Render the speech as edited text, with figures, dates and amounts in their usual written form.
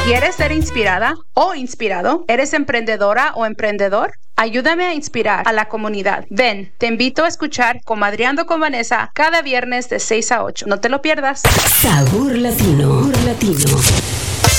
¿Quieres ser inspirada o inspirado? ¿Eres emprendedora o emprendedor? Ayúdame a inspirar a la comunidad. Ven, te invito a escuchar Comadreando con Vanessa cada viernes de 6 a 8. No te lo pierdas. Sabor Latino. Sabor Latino.